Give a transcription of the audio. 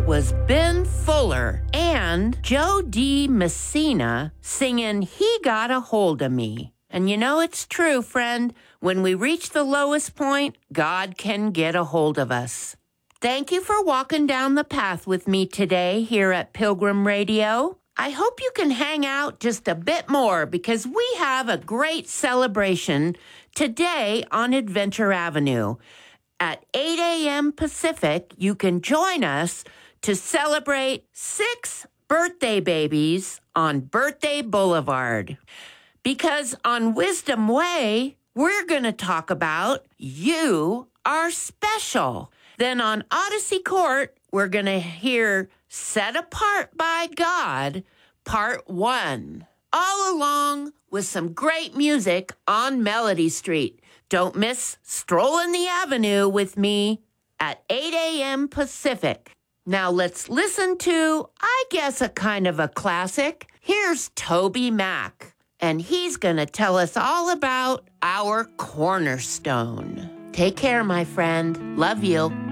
That was Ben Fuller and Joe D. Messina singing He Got a Hold of Me. And you know it's true, friend. When we reach the lowest point, God can get a hold of us. Thank you for walking down the path with me today here at Pilgrim Radio. I hope you can hang out just a bit more because we have a great celebration today on Adventure Avenue. At 8 a.m. Pacific, you can join us to celebrate 6 birthday babies on Birthday Boulevard. Because on Wisdom Way, we're going to talk about You Are Special. Then on Odyssey Court, we're going to hear Set Apart by God, Part 1. All along with some great music on Melody Street. Don't miss Strolling the Avenue with me at 8 a.m. Pacific. Now let's listen to, I guess, a kind of a classic. Here's Toby Mac, and he's going to tell us all about our cornerstone. Take care, my friend. Love you.